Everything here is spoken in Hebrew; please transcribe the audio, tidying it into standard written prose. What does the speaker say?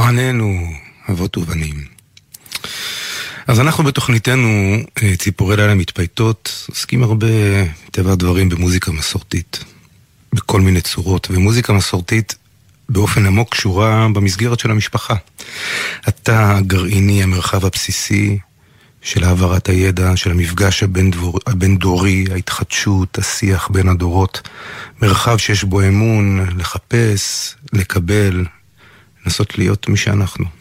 כהננו, אבות ובנים. אז אנחנו בתוכניתנו ציפורי לילה מתפייטות, עוסקים הרבה טבע הדברים במוזיקה מסורתית, בכל מיני צורות, ומוזיקה מסורתית באופן עמוק קשורה במסגרת של המשפחה. התא הגרעיני, המרחב הבסיסי של העברת הידע, של המפגש הבין-דורי, ההתחדשות, השיח בין הדורות, מרחב שיש בו אמון, לחפש, לקבל, לנסות להיות מי שאנחנו.